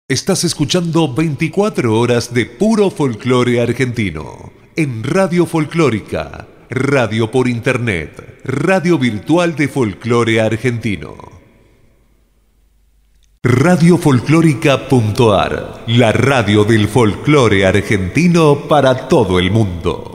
Estás escuchando 24 horas de puro folclore argentino en Radio Folclórica, radio por internet, radio virtual de folclore argentino. Radiofolclórica.ar, la radio del folclore argentino para todo el mundo.